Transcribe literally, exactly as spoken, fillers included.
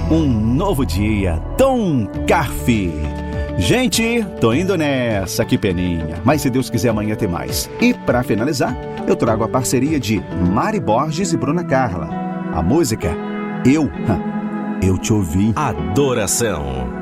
Um novo dia, Tom Carfi. Gente, tô indo nessa, que peninha. Mas se Deus quiser, amanhã tem mais. E pra finalizar, eu trago a parceria de Mari Borges e Bruna Carla. A música Eu, Eu Te Ouvi. Adoração.